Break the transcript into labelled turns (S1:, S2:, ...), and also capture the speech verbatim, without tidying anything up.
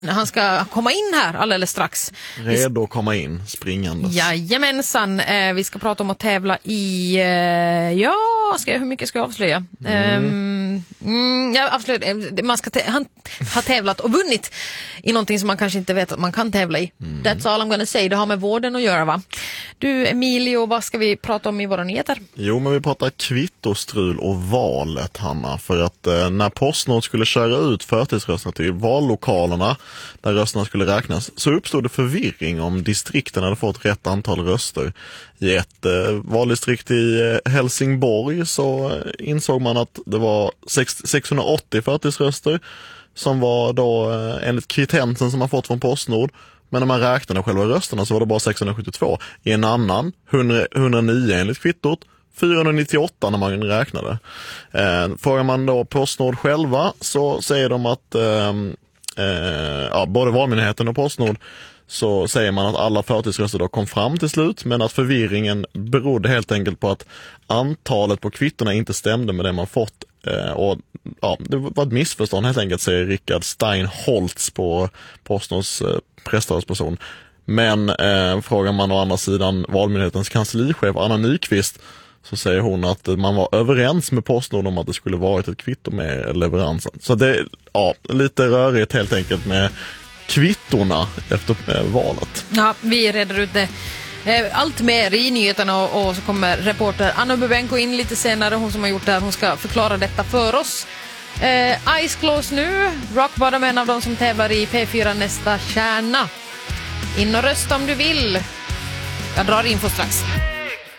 S1: Han ska komma in här alldeles strax.
S2: Redo att komma in, springandes.
S1: Jajamensan, eh, vi ska prata om att tävla i... Eh, ja, ska jag, hur mycket ska jag avslöja? Mm. Um, mm, jag avslöjar, man ska tä- han har tävlat och vunnit i någonting som man kanske inte vet att man kan tävla i. Mm. That's all I'm gonna say, det har med vården att göra, va? Du, Emilio, vad ska vi prata om i våra nyheter?
S2: Jo, men vi pratar kvittostrul och valet, Hanna. För att eh, när Postnord skulle köra ut förtidsrösterna till vallokalerna där rösterna skulle räknas, så uppstod det förvirring om distrikten hade fått rätt antal röster. I ett eh, valdistrikt i eh, Helsingborg så eh, insåg man att det var sex- sexhundraåttio förtidsröster som var då eh, enligt kvittensen som man fått från Postnord. Men när man räknade själva rösterna så var det bara sexhundrasjuttiotvå. I en annan, hundra, hundranio enligt kvittot, fyrahundranittioåtta när man räknade. Eh, frågar man då Postnord själva så säger de att eh, eh, ja, både Valmyndigheten och Postnord så säger man att alla förtidsröster då kom fram till slut, men att förvirringen berodde helt enkelt på att antalet på kvittorna inte stämde med det man fått. Eh, och ja, det var ett missförstånd helt enkelt, säger Rickard Steinholtz på Postnords eh, presstalesperson. Men eh, frågar man å andra sidan Valmyndighetens kanslichef Anna Nyqvist så säger hon att man var överens med Postnord om att det skulle varit ett kvitto med leveransen. Så det är ja, lite rörigt helt enkelt med kvittorna efter eh, valet.
S1: Ja, vi reder ut det. Allt mer i nyheterna och, och så kommer reporter Anna Bubenko in lite senare, hon som har gjort det här, hon ska förklara detta för oss. Eh, Eyes Closed nu, Rock Bottom, en av dem som tävlar i P fyra nästa kärna. In och rösta om du vill. Jag drar info strax.